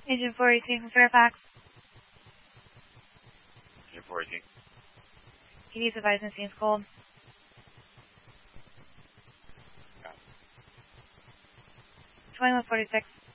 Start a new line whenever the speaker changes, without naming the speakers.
Agent 418 from Fairfax.
Agent 418.
He needs advice and seems cold. 2146.